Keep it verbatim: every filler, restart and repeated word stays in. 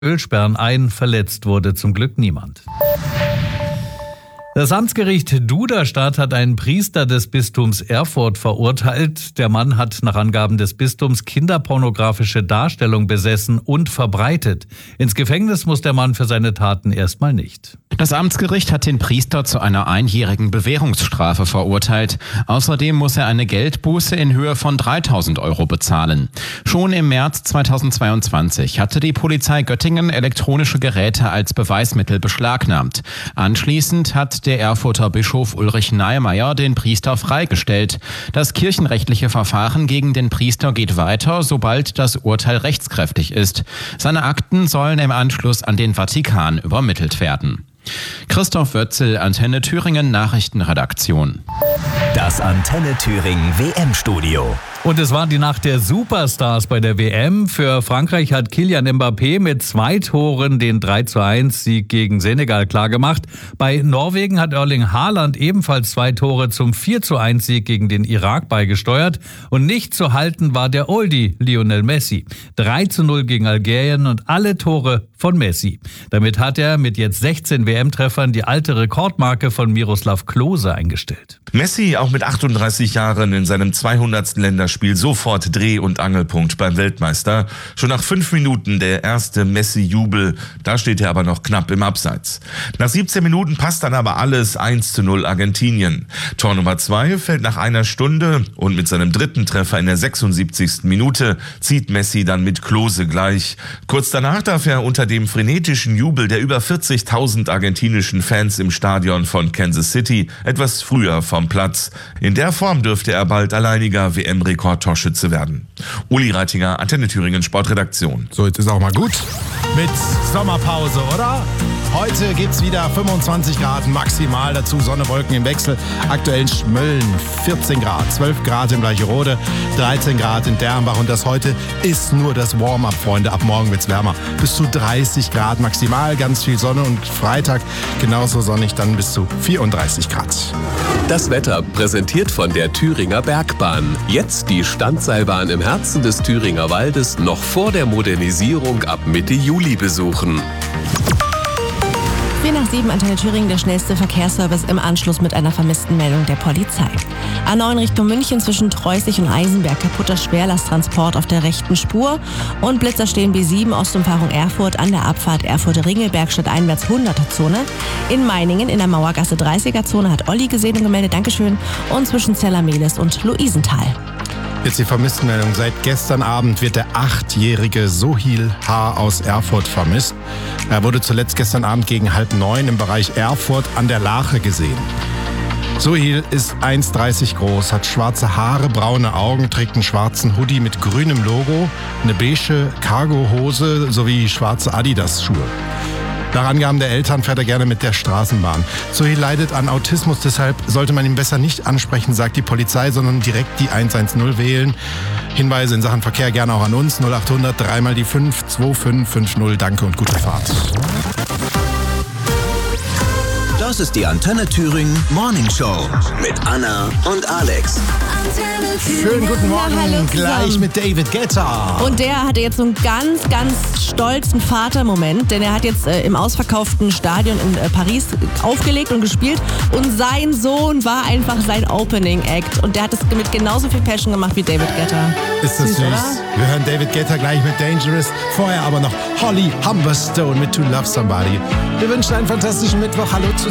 Ölsperren ein. Verletzt wurde zum Glück niemand. Das Amtsgericht Duderstadt hat einen Priester des Bistums Erfurt verurteilt. Der Mann hat nach Angaben des Bistums kinderpornografische Darstellung besessen und verbreitet. Ins Gefängnis muss der Mann für seine Taten erstmal nicht. Das Amtsgericht hat den Priester zu einer einjährigen Bewährungsstrafe verurteilt. Außerdem muss er eine Geldbuße in Höhe von dreitausend Euro bezahlen. Schon im März zweitausendzweiundzwanzig hatte die Polizei Göttingen elektronische Geräte als Beweismittel beschlagnahmt. Anschließend hat der Erfurter Bischof Ulrich Neimeyer den Priester freigestellt. Das kirchenrechtliche Verfahren gegen den Priester geht weiter, sobald das Urteil rechtskräftig ist. Seine Akten sollen im Anschluss an den Vatikan übermittelt werden. Christoph Wötzel, Antenne Thüringen Nachrichtenredaktion. Das Antenne Thüringen W M-Studio. Und es war die Nacht der Superstars bei der W M. Für Frankreich hat Kylian Mbappé mit zwei Toren den drei zu eins Sieg gegen Senegal klargemacht. Bei Norwegen hat Erling Haaland ebenfalls zwei Tore zum vier zu eins Sieg gegen den Irak beigesteuert. Und nicht zu halten war der Oldie Lionel Messi. drei zu null gegen Algerien und alle Tore von Messi. Damit hat er mit jetzt sechzehn W M-Treffern die alte Rekordmarke von Miroslav Klose eingestellt. Messi auch mit achtunddreißig Jahren in seinem zweihundertsten Länderspiel sofort Dreh- und Angelpunkt beim Weltmeister. Schon nach fünf Minuten der erste Messi-Jubel, da steht er aber noch knapp im Abseits. Nach siebzehn Minuten passt dann aber alles, eins zu null Argentinien. Tor Nummer zwei fällt nach einer Stunde und mit seinem dritten Treffer in der sechsundsiebzigsten Minute zieht Messi dann mit Klose gleich. Kurz danach darf er unter dem frenetischen Jubel der über vierzigtausend argentinischen Fans im Stadion von Kansas City etwas früher vom Platz. In der Form dürfte er bald alleiniger W M-Rekord-Torschütze werden. Uli Reitinger, Antenne Thüringen Sportredaktion. So, jetzt ist auch mal gut mit Sommerpause, oder? Heute gibt's wieder fünfundzwanzig Grad maximal, dazu Sonne, Wolken im Wechsel. Aktuell in Schmölln vierzehn Grad, zwölf Grad in Bleicherode, dreizehn Grad in Dernbach. Und das heute ist nur das Warm-up, Freunde. Ab morgen wird's wärmer. Bis zu dreißig Grad maximal, ganz viel Sonne und Freitag genauso sonnig, dann bis zu vierunddreißig Grad. Das Wetter präsentiert von der Thüringer Bergbahn. Jetzt die Standseilbahn im Herzen des Thüringer Waldes noch vor der Modernisierung ab Mitte Juli besuchen. vier nach sieben Antenne Thüringen, der schnellste Verkehrsservice im Anschluss mit einer vermissten Meldung der Polizei. A neun Richtung München zwischen Treußig und Eisenberg, kaputter Schwerlasttransport auf der rechten Spur. Und Blitzer stehen B sieben, Ostumfahrung Erfurt an der Abfahrt Erfurt-Ringelberg stadteinwärts hunderter-Zone. In Meiningen in der Mauergasse dreißiger-Zone hat Olli gesehen und gemeldet, Dankeschön. Und zwischen Zellermeles und Luisenthal. Jetzt die Vermisstenmeldung. Seit gestern Abend wird der achtjährige Sohil H. aus Erfurt vermisst. Er wurde zuletzt gestern Abend gegen halb neun im Bereich Erfurt an der Lache gesehen. Sohil ist eins Komma dreißig groß, hat schwarze Haare, braune Augen, trägt einen schwarzen Hoodie mit grünem Logo, eine beige Cargohose sowie schwarze Adidas-Schuhe. Nach Angaben der Eltern fährt er gerne mit der Straßenbahn. Sohil leidet an Autismus, deshalb sollte man ihn besser nicht ansprechen, sagt die Polizei, sondern direkt die eins eins null wählen. Hinweise in Sachen Verkehr gerne auch an uns. null achthundert drei mal die fünf zwei fünf fünf null. Danke und gute Fahrt. Das ist die Antenne Thüringen Morning Show mit Anna und Alex. Schönen guten Morgen, Na, hallo gleich zusammen. mit David Guetta. Und der hatte jetzt so einen ganz, ganz stolzen Vatermoment, denn er hat jetzt äh, im ausverkauften Stadion in äh, Paris aufgelegt und gespielt und sein Sohn war einfach sein Opening Act und der hat es mit genauso viel Passion gemacht wie David Guetta. Ist das süß? oder? Wir hören David Guetta gleich mit Dangerous. Vorher aber noch Holly Humberstone mit To Love Somebody. Wir wünschen einen fantastischen Mittwoch. Hallo zusammen.